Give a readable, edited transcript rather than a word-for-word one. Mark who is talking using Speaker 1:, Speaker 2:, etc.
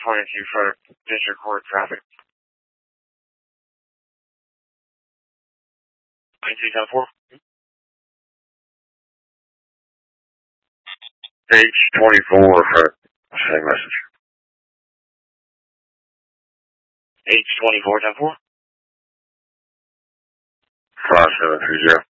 Speaker 1: 22 for District Court traffic. 9210-4.
Speaker 2: H24 for same message.
Speaker 1: H2410-4.
Speaker 2: 5730.